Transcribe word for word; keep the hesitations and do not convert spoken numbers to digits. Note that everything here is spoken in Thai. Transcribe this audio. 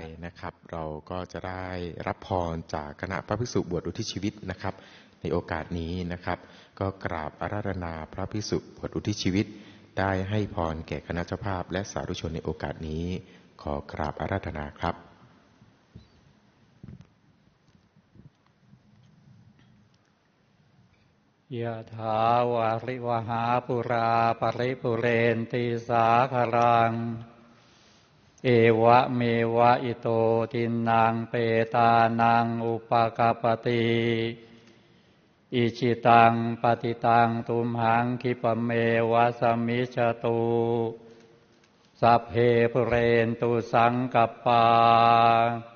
นะครับเราก็จะได้รับพรจากคณะพระภิกษุบวชอุทิศชีวิตนะครับในโอกาสนี้นะครับก็กราบอาราธนาพระภิกษุบวชอุทิศชีวิตได้ให้พรแก่คณะเจ้าภาพและสาธุชนในโอกาสนี้ขอกราบอาราธนาครับยะถาวาริวหาปุราปริปุเรนติสาครังเอวะเมวะอิโตทินังเปตานังอุปกปปติอิจิตังปฏิตังตุมหังคิปเมวะสมิจฉตุสัพเพปุเรนตุสังกัปปา